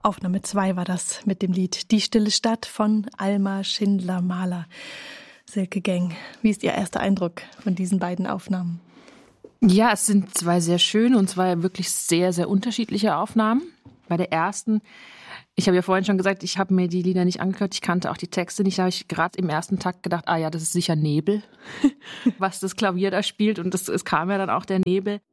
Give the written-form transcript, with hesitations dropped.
Aufnahme 2 war das mit dem Lied Die stille Stadt von Alma Schindler-Mahler. Silke Geng, wie ist Ihr erster Eindruck von diesen beiden Aufnahmen? Ja, es sind zwei sehr schöne und zwei wirklich sehr, sehr unterschiedliche Aufnahmen. Bei der ersten, ich habe ja vorhin schon gesagt, ich habe mir die Lieder nicht angehört, ich kannte auch die Texte nicht. Da habe ich gerade im ersten Takt gedacht, das ist sicher Nebel, was das Klavier da spielt. Und es kam ja dann auch der Nebel.